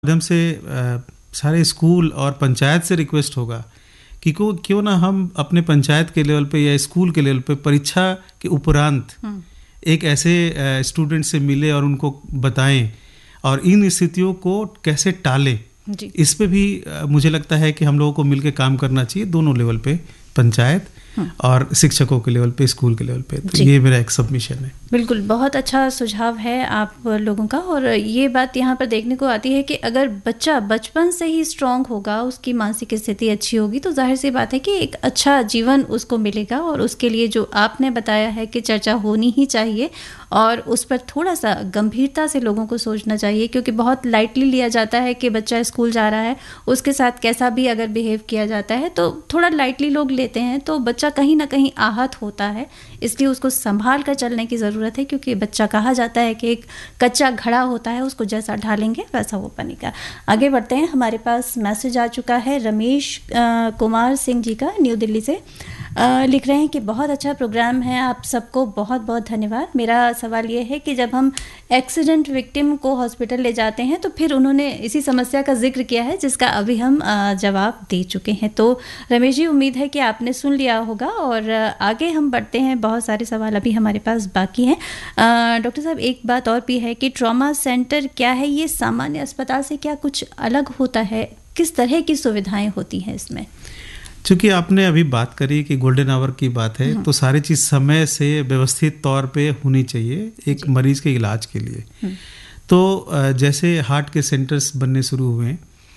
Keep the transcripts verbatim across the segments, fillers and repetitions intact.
माध्यम से अ, सारे स्कूल और पंचायत से रिक्वेस्ट होगा कि को क्यों ना हम अपने पंचायत के लेवल पे या स्कूल के लेवल पे परीक्षा के उपरांत एक ऐसे स्टूडेंट से मिले और उनको बताएं और इन स्थितियों को कैसे टालें। इस पे भी अ, मुझे लगता है कि हम लोगों को मिलकर काम करना चाहिए, दोनों लेवल पे, पंचायत और शिक्षकों के लेवल पे, स्कूल के लेवल पे। तो ये मेरा एक सबमिशन है। बिल्कुल, बहुत अच्छा सुझाव है आप लोगों का। और ये बात यहाँ पर देखने को आती है कि अगर बच्चा बचपन से ही स्ट्रांग होगा, उसकी मानसिक स्थिति अच्छी होगी, तो जाहिर सी बात है कि एक अच्छा जीवन उसको मिलेगा। और उसके लिए जो आपने बताया है कि चर्चा होनी ही चाहिए और उस पर थोड़ा सा गंभीरता से लोगों को सोचना चाहिए, क्योंकि बहुत लाइटली लिया जाता है कि बच्चा स्कूल जा रहा है, उसके साथ कैसा भी अगर बिहेव किया जाता है तो थोड़ा लाइटली लोग लेते हैं, तो बच्चा कहीं ना कहीं आहत होता है। इसलिए उसको संभाल कर चलने की ज़रूरत है, क्योंकि बच्चा कहा जाता है कि एक कच्चा घड़ा होता है, उसको जैसा ढालेंगे वैसा वो बनेगा। आगे बढ़ते हैं, हमारे पास मैसेज आ चुका है रमेश आ, कुमार सिंह जी का, न्यू दिल्ली से। आ, लिख रहे हैं कि बहुत अच्छा प्रोग्राम है, आप सबको बहुत बहुत धन्यवाद। मेरा सवाल ये है कि जब हम एक्सीडेंट विक्टिम को हॉस्पिटल ले जाते हैं तो फिर उन्होंने इसी समस्या का जिक्र किया है जिसका अभी हम आ, जवाब दे चुके हैं। तो रमेश जी, उम्मीद है कि आपने सुन लिया होगा और आगे हम बढ़ते हैं। बहुत सारे सवाल अभी हमारे पास बाकी हैं। डॉक्टर साहब, एक बात और भी है कि ट्रॉमा सेंटर क्या है, ये सामान्य अस्पताल से क्या कुछ अलग होता है? किस तरह की सुविधाएं होती हैं इसमें? चूँकि आपने अभी बात करी कि गोल्डन आवर की बात है, तो सारी चीज़ समय से व्यवस्थित तौर पे होनी चाहिए एक मरीज के इलाज के लिए। तो जैसे हार्ट के सेंटर्स बनने शुरू हुए,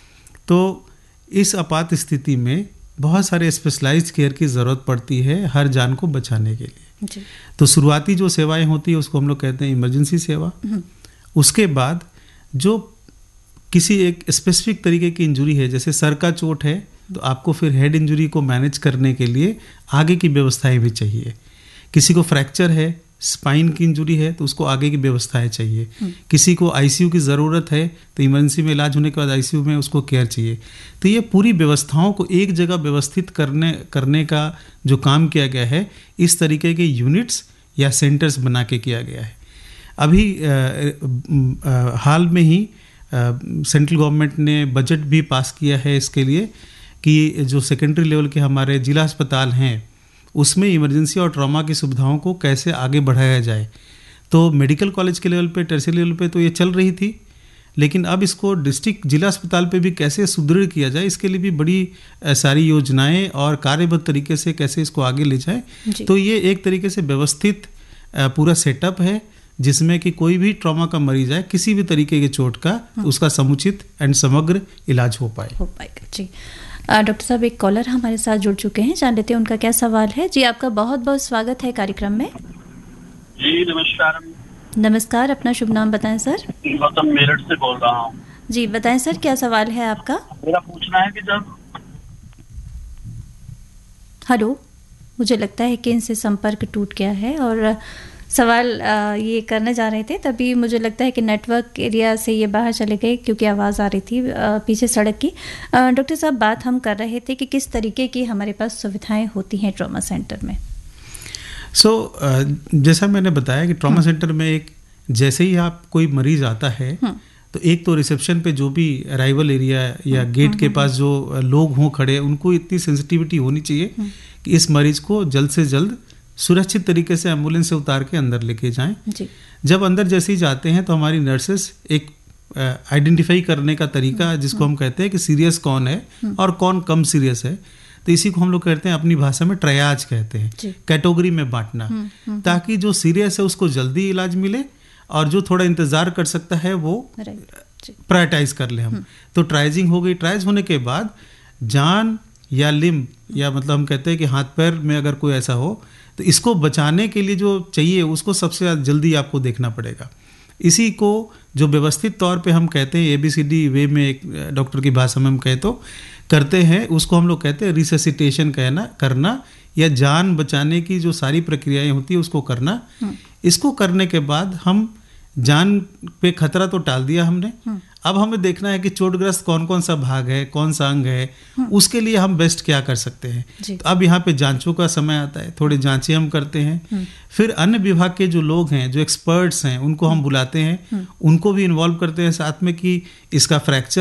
तो इस आपात स्थिति में बहुत सारे स्पेशलाइज्ड केयर की ज़रूरत पड़ती है हर जान को बचाने के लिए। जी। तो शुरुआती जो सेवाएं होती है उसको हम लोग कहते हैं इमरजेंसी सेवा। उसके बाद जो किसी एक स्पेसिफिक तरीके की इंजरी है, जैसे सर का चोट है, तो आपको फिर हेड इंजरी को मैनेज करने के लिए आगे की व्यवस्थाएं भी चाहिए। किसी को फ्रैक्चर है, स्पाइन की इंजरी है, तो उसको आगे की व्यवस्थाएं चाहिए। किसी को आईसीयू की ज़रूरत है, तो इमरजेंसी में इलाज होने के बाद आईसीयू में उसको केयर चाहिए। तो ये पूरी व्यवस्थाओं को एक जगह व्यवस्थित करने करने का जो काम किया गया है, इस तरीके के यूनिट्स या सेंटर्स बना के किया गया है। अभी आ, आ, हाल में ही सेंट्रल गवर्नमेंट ने बजट भी पास किया है इसके लिए कि जो सेकेंडरी लेवल के हमारे जिला अस्पताल हैं उसमें इमरजेंसी और ट्रॉमा की सुविधाओं को कैसे आगे बढ़ाया जाए। तो मेडिकल कॉलेज के लेवल पे, टर्शियरी लेवल पे तो ये चल रही थी, लेकिन अब इसको डिस्ट्रिक्ट जिला अस्पताल पे भी कैसे सुदृढ़ किया जाए, इसके लिए भी बड़ी सारी योजनाएं और कार्यबद्ध तरीके से कैसे इसको आगे ले जाए। तो ये एक तरीके से व्यवस्थित पूरा सेटअप है जिसमें कि कोई भी ट्रॉमा का मरीज है, किसी भी तरीके की चोट का, उसका समुचित एंड समग्र इलाज हो पाए हो पाएगा। जी डॉक्टर साहब, एक कॉलर हमारे साथ जुड़ चुके हैं, जान लेते हैं उनका क्या सवाल है। जी, आपका बहुत बहुत स्वागत है कार्यक्रम में। जी नमस्कार। नमस्कार, अपना शुभ नाम बताएं सर। गौतम मेरठ से बोल रहा हूँ। जी बताएं सर, क्या सवाल है आपका? मेरा पूछना है कि जब हेलो, मुझे लगता है कि इनसे संपर्क टूट गया है और सवाल ये करने जा रहे थे, तभी मुझे लगता है कि नेटवर्क एरिया से ये बाहर चले गए क्योंकि आवाज़ आ रही थी पीछे सड़क की। डॉक्टर साहब, बात हम कर रहे थे कि किस तरीके की हमारे पास सुविधाएं होती हैं ट्रॉमा सेंटर में। सो so, जैसा मैंने बताया कि ट्रॉमा सेंटर में एक जैसे ही आप कोई मरीज आता है तो एक तो रिसेप्शन पे जो भी अराइवल एरिया या गेट के पास जो लोग हों खड़े, उनको इतनी सेंसिटिविटी होनी चाहिए कि इस मरीज को जल्द से जल्द सुरक्षित तरीके से एम्बुलेंस से उतार के अंदर लेके जाएं। जी। जब अंदर जैसे ही जाते हैं तो हमारी नर्सेस एक आइडेंटिफाई करने का तरीका जिसको हम कहते हैं कि सीरियस कौन है और कौन कम सीरियस है, तो इसी को हम लोग कहते हैं अपनी भाषा में ट्रायाज कहते हैं, कैटेगरी में बांटना, ताकि जो सीरियस है उसको जल्दी इलाज मिले और जो थोड़ा इंतजार कर सकता है वो प्रायोरिटाइज कर ले हम। तो ट्राइजिंग हो गई। ट्राइज होने के बाद जान या लिम्ब या मतलब हम कहते हैं कि हाथ पैर में अगर कोई ऐसा हो तो इसको बचाने के लिए जो चाहिए उसको सबसे जल्दी आपको देखना पड़ेगा। इसी को जो व्यवस्थित तौर पे हम कहते हैं एबीसीडी वे में, एक डॉक्टर की भाषा में हम कहे तो करते हैं, उसको हम लोग कहते हैं रिससिटेशन कहना करना या जान बचाने की जो सारी प्रक्रियाएं होती है उसको करना। इसको करने के बाद हम जान पे खतरा तो टाल दिया हमने, अब हमें देखना है कि चोटग्रस्त कौन कौन सा भाग है, कौन सा अंग है, उसके लिए हम बेस्ट क्या कर सकते हैं। तो अब यहाँ पे जांचों का समय आता है, थोड़े जांचें हम करते हैं। फिर अन्य विभाग के जो लोग हैं, जो एक्सपर्ट्स हैं, उनको हम बुलाते हैं, उनको भी इन्वॉल्व करते हैं साथ में कि इसका फ्रैक्चर